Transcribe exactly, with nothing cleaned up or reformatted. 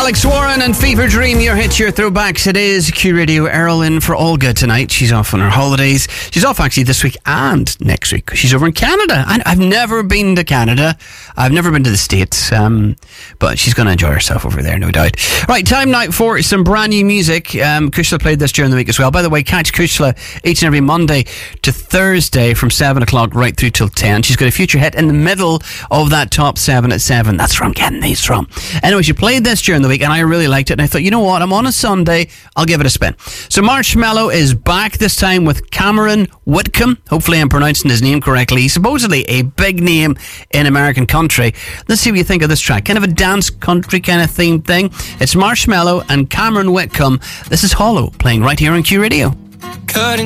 Alex Warren and Fever Dream, your hits, your throwbacks. It is Q Radio. Errol in for Olga tonight. She's off on her holidays. She's off actually this week and next week. She's over in Canada. And I've never been to Canada. I've never been to the States. Um, but she's going to enjoy herself over there, no doubt. Right, time now for some brand new music. Um, Kushla played this during the week as well. By the way, catch Kushla each and every Monday to Thursday from seven o'clock right through till ten. She's got a future hit in the middle of that top seven at seven. That's where I'm getting these from. Anyway, she played this during the week and I really liked it, and I thought, you know what, I'm on a Sunday, I'll give it a spin. So Marshmello is back, this time with Cameron Whitcomb. Hopefully I'm pronouncing his name correctly. He's supposedly a big name in American country. Let's see what you think of this track. Kind of a dance country kind of themed thing. It's Marshmello and Cameron Whitcomb. This is Hollow, playing right here on Q Radio. Cutting